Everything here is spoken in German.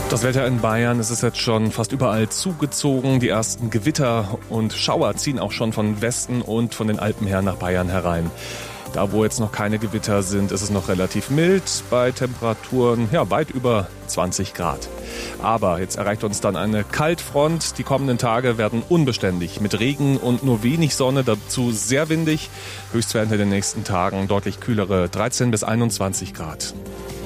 Das Wetter in Bayern, es ist jetzt schon fast überall zugezogen. Die ersten Gewitter und Schauer ziehen auch schon von Westen und von den Alpen her nach Bayern herein. Da, wo jetzt noch keine Gewitter sind, ist es noch relativ mild bei Temperaturen weit über 20 Grad. Aber jetzt erreicht uns dann eine Kaltfront. Die kommenden Tage werden unbeständig mit Regen und nur wenig Sonne, dazu sehr windig. Höchstwerte in den nächsten Tagen deutlich kühlere 13 bis 21 Grad.